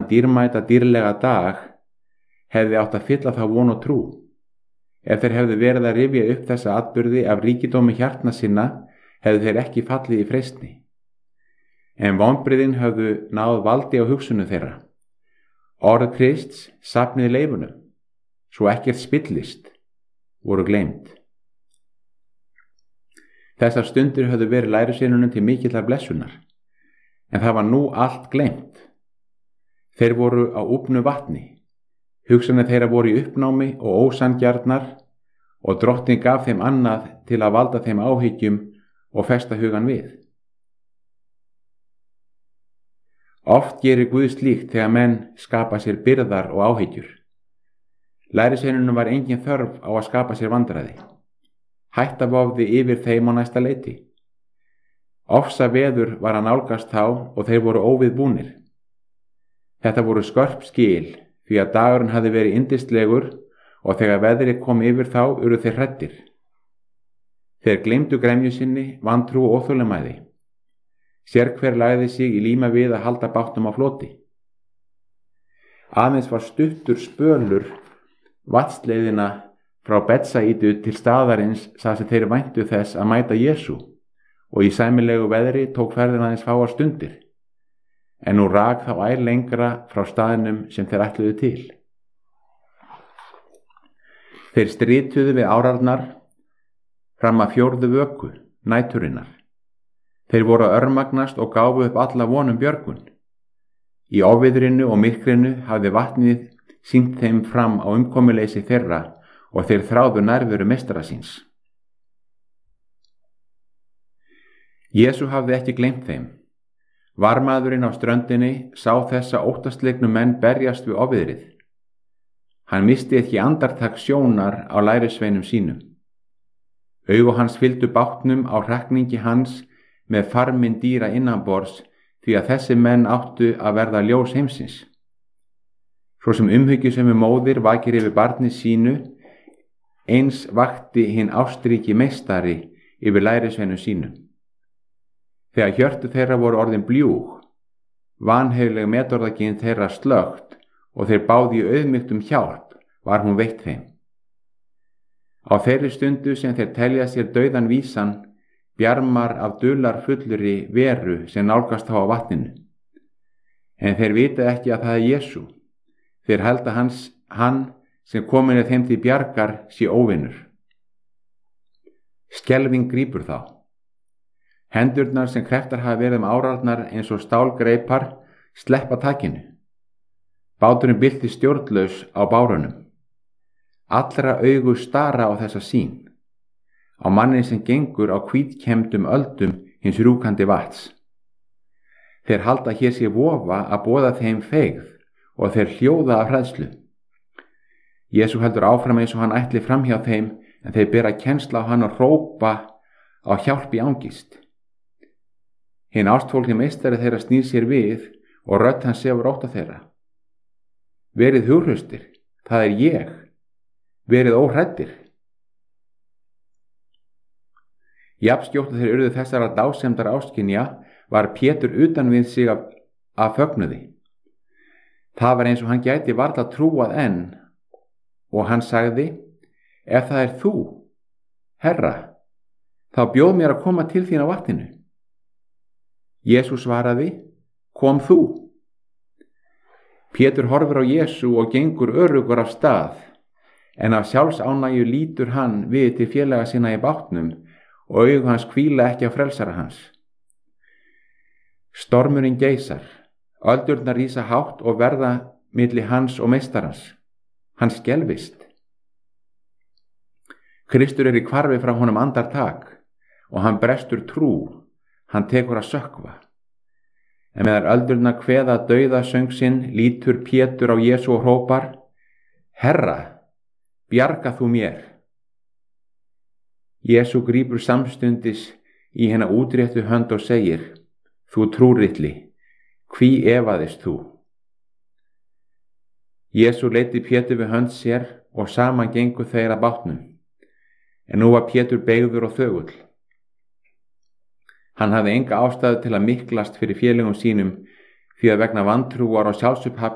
dýrmæta dýrlega dag hefði átt að fylla þá von og trú. Ef þeir hefðu verið að rifja upp þessa atburði af ríkidómi hjartna sinna, hefðu þeir ekki fallið í freistni. En vonbrigðin höfðu náð valdi á hugsunum þeirra. Orð Krists safnið leifunum, svo ekkert spillist, voru gleymd. Þessar stundir höfðu verið lærisveinunum til mikillar blessunar, en það var nú allt gleymt. Þeir voru á úfnu vatni, hugsanir þeirra voru í uppnámi og ósanngjarnar og Drottinn gaf þeim annað til að valda þeim áhyggjum og festa hugan við. Oft gerir Guð slíkt þegar menn skapa sér byrðar og áhyggjur. Lærisveinunum var engin þörf á að skapa sér vandræði. Hætta vofði yfir þeim á næsta leiti. Ofsa veður var að nálgast þá og þeir voru óviðbúnir. Þetta voru skörp skil því að dagurinn hafði verið yndislegur og þegar veðrið kom yfir þá urðu þeir hræddir. Þeir gleymdu gremju sinni, vantrú og óþolinmæði. Sérhver lagði sig í líma við að halda bátnum á floti. Aðeins var stuttur spölur vatnsleiðina frá Betsaidu til staðarins þar sem þeir væntu þess að mæta Jesú og í sæmilegu veðri tók ferðin aðeins fáar stundir. En nú rak þá æ lengra frá staðnum sem þeir ætluðu til. Þeir strituðu við árarnar fram að 4. vöku, næturinnar. Þeir voru að örmagnast og gáfu upp alla vonum björgun. Í ofviðrinu og myrkrinu hafði vatnið sýnt þeim fram á umkomuleysi þeirra og þeir þráðu nærveru meistara síns. Jesú hafði ekki gleymt þeim. Varmaðurinn á ströndinni sá þessa óttaslegnu menn berjast við ofviðrið. Hann misti ekki andartak sjónar á lærisveinum sínum. Augu hans fylgdu bátnum á hrakningi hans með farminn dýra innanborðs því að þessi menn áttu að verða ljós heimsins. Svo sem umhyggjusemi móðir vakir yfir barni sínu, eins vakti hinn ástríki meistari yfir lærisveinum sínum. Þegar hjörtu þeirra voru orðin bljúg, vanheiðleg metorðaginn þeirra slögt og þeir báðu í auðmygtum hjálp, var hún veitt þeim. Á þeirri stundu sem þeir telja sér dauðan vísan, bjarmar af dular fullri veru sem nálgast þá á vatninu. En þeir vita ekki að það er Jesú. Þeir halda hann sem komin er þeim til bjargar sé óvinur. Skelfing grípur þá. Hendurnar sem kreftar hafa verið árarnar eins og stálgreipar sleppa takinu. Báturinn bylti stjórnlaus á bárunum. Allra augu stara á þessa sýn. Á mannin sem gengur á hvítkemdum öldum hins rúkandi vats. Þeir halda hér sé vofa að boða þeim feigð og þeir hljóða af hræðslu. Jesú heldur áfram eins og hann ætli framhjá þeim en þeir bera kennsla á hann og hrópa á hjálp í angist. Hinn ástfólki meistari þeirra snýr sér við og rödd hans sefur ótta þeirra. Verið hughröstir, það er ég. Verið óhræddir. Jafnskjótt þeir urðu þessara dásemdar áskynja var Pétur utan við sig af fögnuði. Það var eins og hann gæti varla trúað enn og hann sagði, ef það er þú, Herra, þá bjóð mér að koma til þín á vatninu. Jesú svaraði, kom þú. Pétur horfir á Jesú og gengur öruggur af stað, en af sjálfsánægju lítur hann við til félaga sinna í bátnum og augu hans hvíla ekki á frelsara hans. Stormurinn geysar, öldurnar rísa hátt og verða milli hans og meistarans. Hann skelfist. Kristur í hvarfi frá honum andartak og hann brestur trú, hann tekur að sökkva. En meðan öldurnar kveða dauða söng sinn lítur Pétur á Jesú og hrópar, Herra, bjarga þú mér. Jesú grípur samstundis í hennar útréttu hönd og segir, þú trúrilli, hví efaðist þú? Jesú leiddi Pétur við hönd sér og saman gengu þeir að bátnum, en nú var Pétur beygður og þögull. Hann hafði enga ástæðu til að miklast fyrir félögum sínum því að vegna vantrúar og sjálfsupphafs